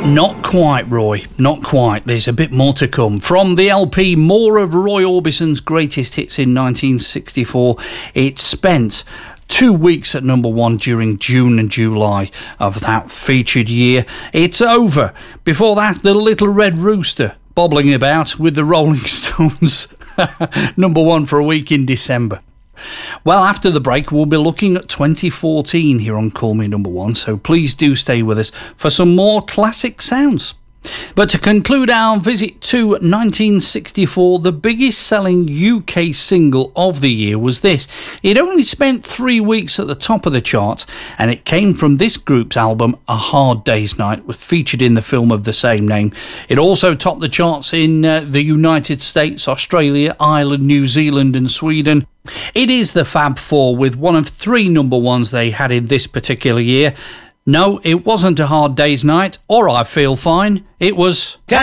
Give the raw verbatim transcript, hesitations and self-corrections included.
Not quite, Roy. Not quite. There's a bit more to come. From the L P More of Roy Orbison's Greatest Hits in nineteen sixty-four, it spent two weeks at number one during June and July of that featured year. It's over. Before that, the Little Red Rooster bobbling about with the Rolling Stones. Number one for a week in December. Well, after the break, we'll be looking at twenty fourteen here on Call Me Number One, so please do stay with us for some more classic sounds. But to conclude our visit to nineteen sixty-four, the biggest selling U K single of the year was this. It only spent three weeks at the top of the charts, and it came from this group's album, A Hard Day's Night, was featured in the film of the same name. It also topped the charts in uh, the United States, Australia, Ireland, New Zealand and Sweden. It is the Fab Four with one of three number ones they had in this particular year. No, it wasn't A Hard Day's Night or I Feel Fine. It was...